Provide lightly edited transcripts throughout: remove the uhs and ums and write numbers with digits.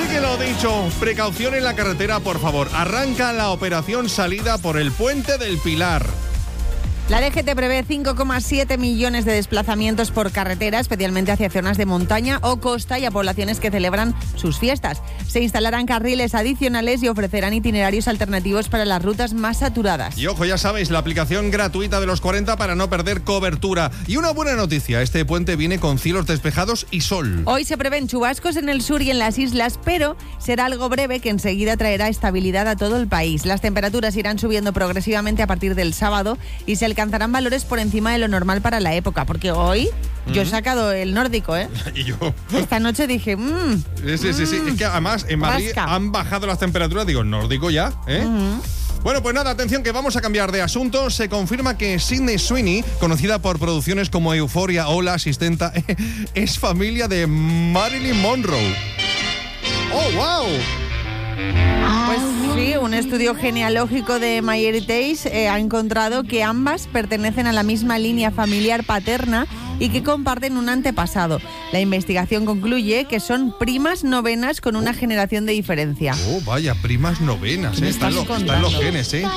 que lo dicho, precaución en la carretera, por favor. Arranca la operación salida por el Puente del Pilar. La DGT prevé 5,7 millones de desplazamientos por carretera, especialmente hacia zonas de montaña o costa y a poblaciones que celebran sus fiestas. Se instalarán carriles adicionales y ofrecerán itinerarios alternativos para las rutas más saturadas. Y ojo, ya sabéis, la aplicación gratuita de los 40 para no perder cobertura. Y una buena noticia, este puente viene con cielos despejados y sol. Hoy se prevén chubascos en el sur y en las islas, pero será algo breve que enseguida traerá estabilidad a todo el país. Las temperaturas irán subiendo progresivamente a partir del sábado y se alcanzarán valores por encima de lo normal para la época, porque hoy yo he sacado el nórdico, ¿eh? Y yo. Esta noche dije, Sí. Es que además en Madrid han bajado las temperaturas, digo, nórdico ya, ¿eh? Bueno, pues nada, atención que vamos a cambiar de asunto. Se confirma que Sydney Sweeney, conocida por producciones como Euphoria o La Asistenta, es familia de Marilyn Monroe. ¡Oh, wow! Pues sí, un estudio genealógico de MyHeritage ha encontrado que ambas pertenecen a la misma línea familiar paterna y que comparten un antepasado. La investigación concluye que son primas novenas con una generación de diferencia. Oh, vaya, primas novenas, ¿eh? Están los genes, ¿eh?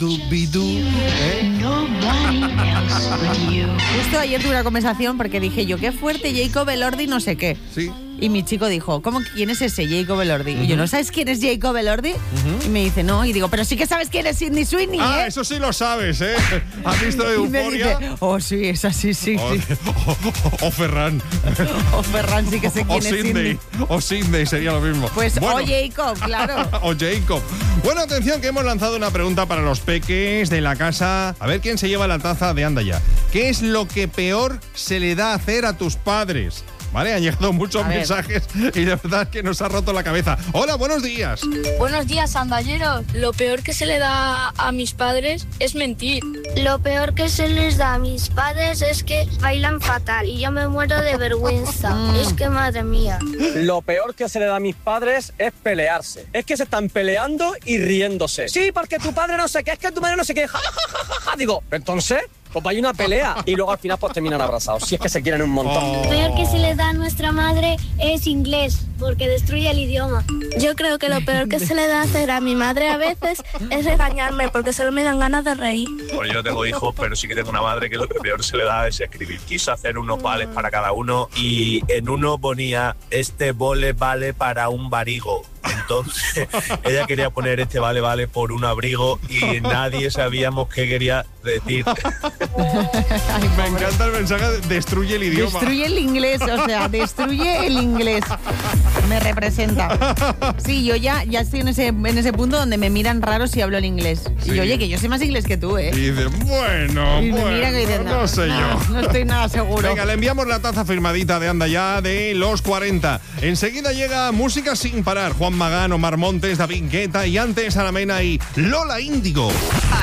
Justo ayer tuve una conversación porque dije yo, qué fuerte Jacob Elordi no sé qué. Sí. Y mi chico dijo, ¿cómo quién es ese Jacob Elordi? Y yo, ¿no sabes quién es Jacob Elordi? Y me dice, no. Y digo, pero sí que sabes quién es Sydney Sweeney, ¿eh? Ah, eso sí lo sabes, ¿eh? ¿Has visto Euphoria? Y me dice, oh, sí, es así, sí. O Ferran. O Ferran sí que sé quién es Sydney. O Sydney sería lo mismo. Pues bueno. o Jacob, claro. O Jacob. Bueno, atención que hemos lanzado una pregunta para los peques de la casa. A ver quién se lleva la taza de Anda Ya. ¿Qué es lo que peor se le da a hacer a tus padres? Vale, han llegado muchos mensajes y de verdad que nos ha roto la cabeza. Hola, buenos días. Buenos días, andalleros. Lo peor que se le da a mis padres es mentir. Lo peor que se les da a mis padres es que bailan fatal y yo me muero de vergüenza. Es que madre mía. Lo peor que se le da a mis padres es pelearse. Es que se están peleando y riéndose. Sí, porque tu padre no sé qué, es que tu madre no sé qué. Ja, ja, ja, ja, ja. Digo, entonces, pues vaya una pelea. Y luego al final pues terminan abrazados. Si es que se quieren un montón. Lo peor que se le da a nuestra madre es inglés, porque destruye el idioma. Yo creo que lo peor que se le da a hacer a mi madre a veces es regañarme, porque solo me dan ganas de reír. Pues yo no tengo hijos, pero sí que tengo una madre que lo que peor se le da es escribir. Quiso hacer unos vales para cada uno y en uno ponía, este vole vale para un barigo. Entonces ella quería poner este vale por un abrigo y nadie sabíamos qué quería decir. Ay, me encanta el mensaje, destruye el idioma. Destruye el inglés, o sea, destruye el inglés. Me representa. Sí, yo ya estoy en ese punto donde me miran raro si hablo el inglés. Sí. Y yo, oye, que yo sé más inglés que tú, ¿eh? Y dice, bueno, y me miran y dicen, no sé yo. No estoy nada seguro. Venga, le enviamos la taza firmadita de Anda Ya de los 40. Enseguida llega música sin parar. Juan Magán, Omar Montes, David Guetta y antes Ana Mena y Lola Índigo.